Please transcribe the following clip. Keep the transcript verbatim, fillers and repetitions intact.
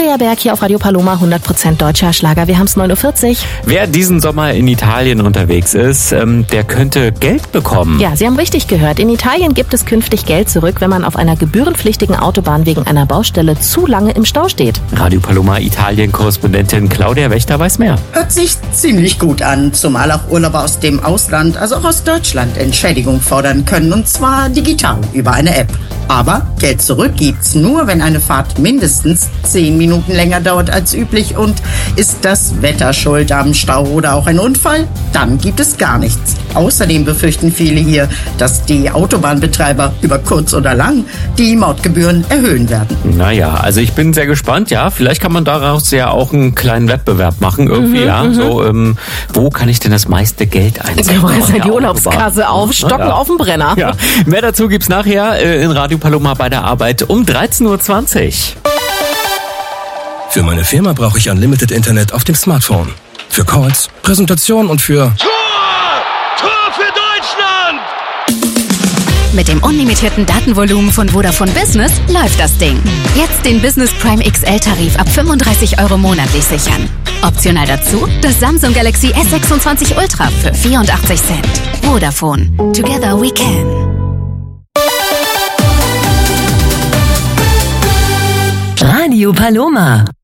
Gloria Berg hier auf Radio Paloma, hundert Prozent deutscher Schlager. Wir haben es neun Uhr vierzig. Wer diesen Sommer in Italien unterwegs ist, ähm, der könnte Geld bekommen. Ja, Sie haben richtig gehört. In Italien gibt es künftig Geld zurück, wenn man auf einer gebührenpflichtigen Autobahn wegen einer Baustelle zu lange im Stau steht. Radio Paloma Italien-Korrespondentin Claudia Wächter weiß mehr. Hört sich ziemlich gut an, zumal auch Urlauber aus dem Ausland, also auch aus Deutschland, Entschädigung fordern können, und zwar digital über eine App. Aber Geld zurück gibt's nur, wenn eine Fahrt mindestens zehn Minuten länger dauert als üblich, und ist das Wetter schuld am Stau oder auch ein Unfall, dann gibt es gar nichts. Außerdem befürchten viele hier, dass die Autobahnbetreiber über kurz oder lang die Mautgebühren erhöhen werden. Naja, also ich bin sehr gespannt, ja. Vielleicht kann man daraus ja auch einen kleinen Wettbewerb machen irgendwie, mhm, ja. So, ähm, wo kann ich denn das meiste Geld einsetzen? Ja, die Urlaubskasse aufstocken, ja. Auf dem Brenner. Ja. Mehr dazu gibt's nachher äh, in Radio Paloma bei der Arbeit um dreizehn Uhr zwanzig. Für meine Firma brauche ich Unlimited Internet auf dem Smartphone. Für Calls, Präsentationen und für... Tor! Tor für Deutschland! Mit dem unlimitierten Datenvolumen von Vodafone Business läuft das Ding. Jetzt den Business Prime X L-Tarif ab fünfunddreißig Euro monatlich sichern. Optional dazu das Samsung Galaxy S sechsundzwanzig Ultra für vierundachtzig Cent. Vodafone. Together we can. Radio Paloma.